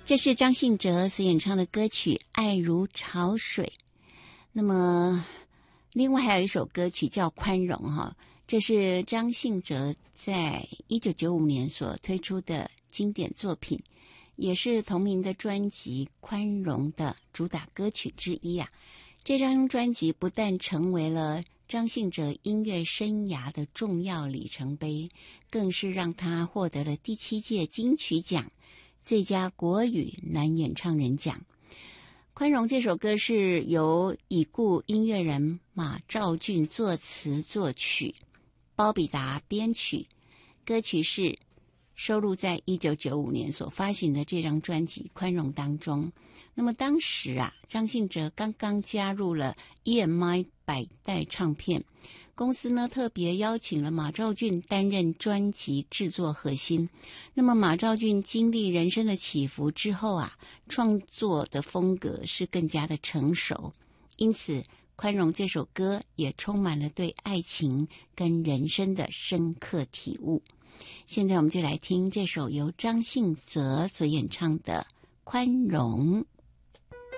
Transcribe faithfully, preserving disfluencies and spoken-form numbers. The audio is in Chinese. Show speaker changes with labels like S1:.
S1: 这是张信哲所演唱的歌曲《爱如潮水》。那么另外还有一首歌曲叫《宽容》哈，这是张信哲在一九九五年所推出的经典作品，也是同名的专辑《宽容》的主打歌曲之一啊。这张专辑不但成为了张信哲音乐生涯的重要里程碑，更是让他获得了第七届金曲奖最佳国语男演唱人奖。宽容这首歌是由已故音乐人马兆骏作词作曲，包比达编曲，歌曲是收录在一九九五年所发行的这张专辑《宽容》当中。那么当时啊，张信哲刚刚加入了 E M I 百代唱片公司呢，特别邀请了马兆骏担任专辑制作核心。那么马兆骏经历人生的起伏之后啊，创作的风格是更加的成熟，因此《宽容》这首歌也充满了对爱情跟人生的深刻体悟。现在我们就来听这首由张信哲所演唱的《宽容》。